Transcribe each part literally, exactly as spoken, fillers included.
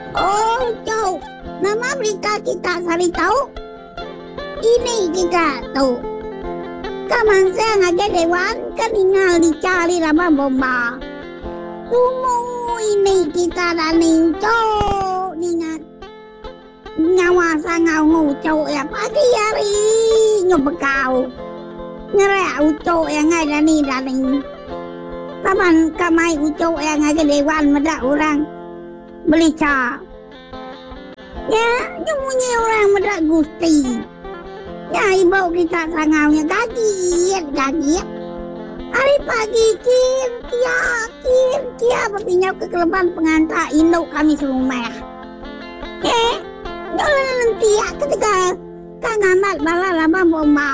Oh, Cok. Nama berita kita cari tahu. Ini kita tahu. Kaman saya ngajak Dewan kan tinggal dicari lama bomba. Semua ini kita dan Cok. Ingat. Nyawa sangau ngucok ya pagi hari ngobekau. Ngerak ucok yang ngay dan ni dan ni. Kaman kamai ucok yang ngajak Dewan medak orang. Beli ca. Ya, nyemunyi orang medak gusti. Ya, ibu kita sangaunya gagiet, gagiet. Hari pagi kin, kia, kin, kia berpinjau ke keleban pengantar induk kami serumah. Eh, jangan nanti ya ketika kang amat bala lama bomba.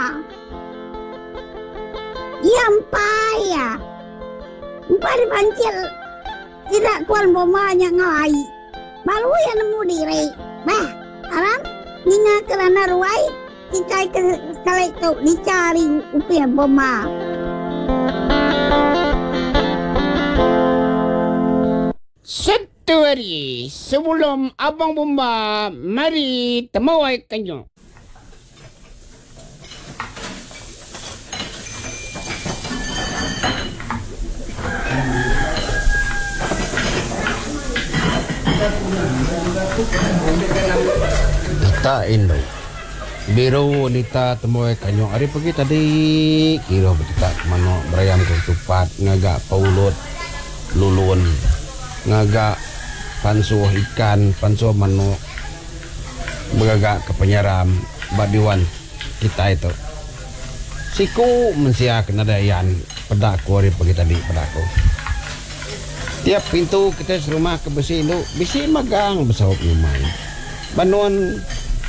Yang payah. Empat dipancil. Tidak kuat bomanya ngai. Baru yang nemu diri. Bah, alam. Nina kerana ruai. Kita ke sekali tu dicari upaya bomba. Satu hari sebelum abang bomba mari temui kanyo. Dita Indo Biro Dita temui kanyo. Hari pagi tadi kira betita mano berayam ketupat ngagak paulut lulun ngagak pansuh ikan pansuh manuk beragak ke penyeram badiwan kita itu siku mensia kena dayan pedaku hari pagi tadi pedaku tiap pintu kita serumah ke besi itu besi magang besok rumah banuan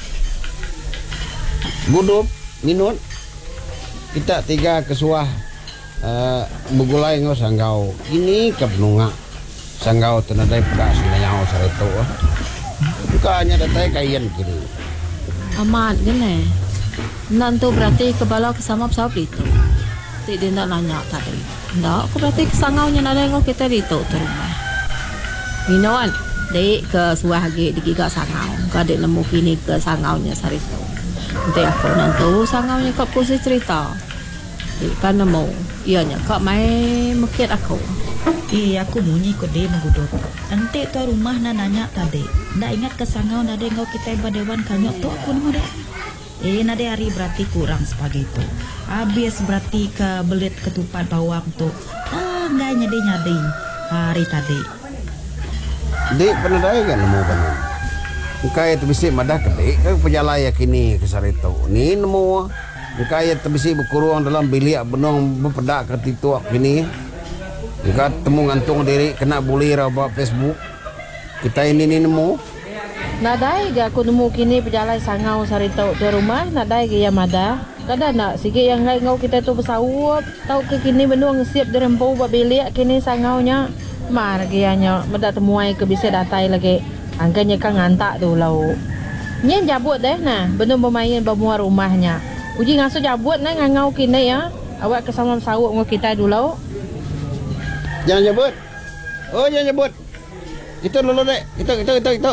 gudup minut kita tiga kesuah uh, begulai ngau sanggau ini kepenunga sanggau tenadai pedas nanyau sareto bukannya datai kayan kiri amat gini nanti berarti kebala kesama pesawat itu tidak nak nanya tadi tak aku berarti kesangaunya nada ngau kita itu tu rumah minuan dek ke suah lagi di giga sangau kadek nemu kini ke sangaunya sareto nanti aku nanti sangaunya kau posisi cerita dek kan nemu ianya kau main mekit aku. Eh, aku bunyi kau deh mengudut. Nanti tu rumah na nanya tadi. Ndak ingat kesangau nade ngau kita badewan kanyok tu aku nemu deh. Eh, nade hari berarti kurang sebagai itu. Habis berarti ke belit ketupat bawang tu. Ah, nggak nyade nyade hari tadi. Dek pernah dah kan nemu banan. Engkai tu bisi madah ke dek ke penjalaya kini ke sarito. Ni nemu. Engkai tu bisi berkurung dalam bilik benong berpedak ke titu kini. Jika temu gantung diri kena bully rawa Facebook. Kita ini ni nemu. Nadai ga aku nemu kini pejalai sangau sarito di rumah nadai ga ya mada. Kada nak sige yang ngai ngau kita tu bersawap. Tau ke kini benuang siap di rempau babiliak kini sangaunya. Mar gianya meda temuai ke bisa datai lagi. Angkanya kan ngantak tu lau. Nyen jabut deh nah benung bermain bermuar rumahnya. Uji ngasuh jabut nah ngau kini ya. Awak kesama bersawap ngau kita dulu. Jangan jabut. Oh, jangan jabut. Itu dulu dek. Itu, itu, itu, itu.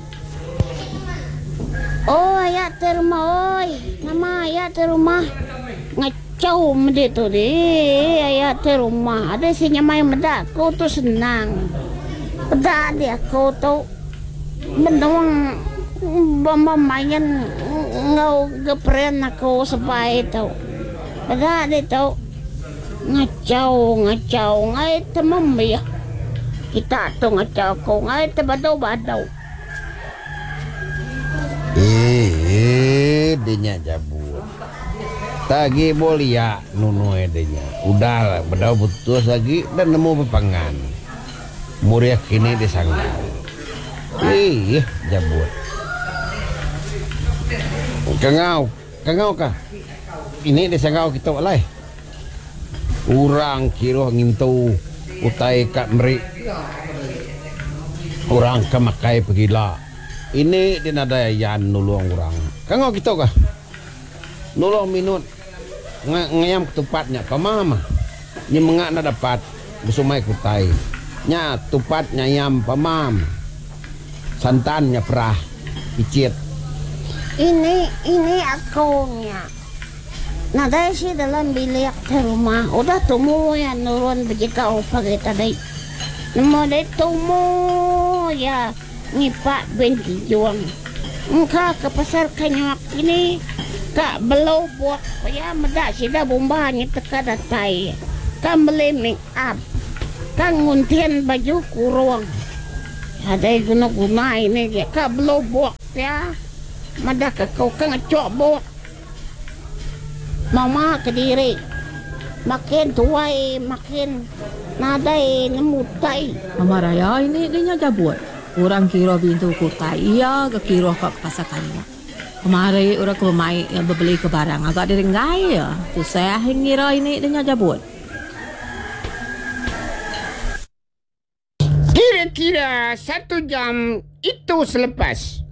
Oh, ayah terumah, oi. Nama ayah terumah. Ngacau mede tu deh. Ayah terumah. Ada si nyamai medak. Kau tu senang. Pedak dia kau tu. Benung bomba main ngau gepren aku supaya itu. Pedak dia tu. Ngacau, ngacau, ngai temam ya. Kita tu ngacau ko, ngai tebadau-badau. Eh, eh, dia jabut. Tagi bolia nunu edenya. Udah lah, bedau putus lagi dan nemu pepangan. Muriah kini disanggau. Eh, eh, jabut. Kangau, kangau kah? Ini disanggau kita walai. Urang kira ngintu utai kat meri. Urang kemakai pegila. Ini dia nada yan nulung urang. Kangau kita kah? Nulung minut ng- ngayam ketupatnya pamama. Ni mengak na dapat besumai kutai. Nya tupat nyayam pamam. santannya perah picit. Ini ini akunya. Nah dari sih dalam bilik di rumah udah temu ya nurun begitu pagi tadi. Nemu deh temu ya ngipak binti juang. Engkau ke pasar Kanyok ini kak belau buat ya medak sida bombanya teka datai. Kan beli make up. Kan nguntian baju kurung. Ada guna-guna ini ya kak belau buat ya. Madah ke kau kan ngecok buat. Mama kediri. Makin tuai makin nadai nemutai. Mama Raya ini dia jabut. Orang kira pintu kutai iya ke kira ke pasar Kanyok. Kemarin orang ke pemain yang berbeli ke barang agak direnggai ya. Tu saya ngira ini dia jabut. Kira-kira satu jam itu selepas